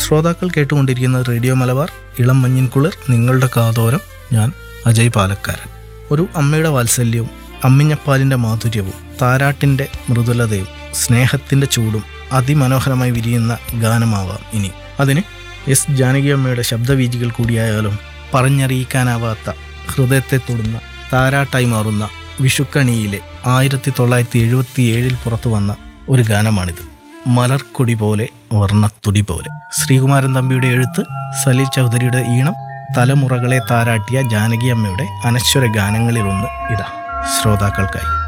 ശ്രോതാക്കൾ കേട്ടുകൊണ്ടിരിക്കുന്ന റേഡിയോ മലബാർ ഇളം മഞ്ഞിൻ കുളിർ നിങ്ങളുടെ കാതോരം. ഞാൻ അജയ് പാലക്കാരൻ. ഒരു അമ്മയുടെ വാത്സല്യവും അമ്മിഞ്ഞപ്പാലിൻ്റെ മാധുര്യവും താരാട്ടിൻ്റെ മൃദുലതയും സ്നേഹത്തിൻ്റെ ചൂടും അതിമനോഹരമായി വിരിയുന്ന ഗാനമാവാം ഇനി. അതിന് എസ് ജാനകിയമ്മയുടെ ശബ്ദവീജികൾ കൂടിയായാലും പറഞ്ഞറിയിക്കാനാവാത്ത ഹൃദയത്തെ തൊടുന്ന താരാട്ടായി മാറുന്ന വിഷുക്കണിയിലെ 1977 പുറത്തു വന്ന ഒരു ഗാനമാണിത്. മലർക്കൊടി പോലെ വർണ്ണത്തുടി പോലെ. ശ്രീകുമാരൻ തമ്പിയുടെ എഴുത്ത്, സലീൽ ചൗധരിയുടെ ഈണം, തലമുറകളെ താരാട്ടിയ ജാനകിയമ്മയുടെ അനശ്വര ഗാനങ്ങളിലൊന്ന് ഇതാ ശ്രോതാക്കൾക്കായി.